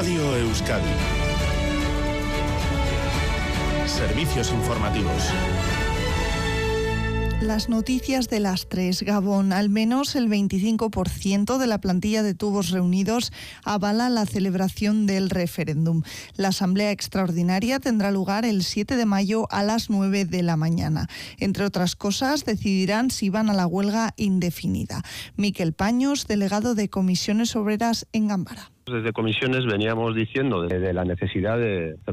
Radio Euskadi. Servicios informativos. Las noticias de las 3. Gabón. Al menos el 25% de la plantilla de Tubos Reunidos avala la celebración del referéndum. La asamblea extraordinaria tendrá lugar el 7 de mayo a las 9 de la mañana. Entre otras cosas, decidirán si van a la huelga indefinida. Miquel Paños, delegado de Comisiones Obreras en Gámbara. Desde Comisiones veníamos diciendo de la necesidad de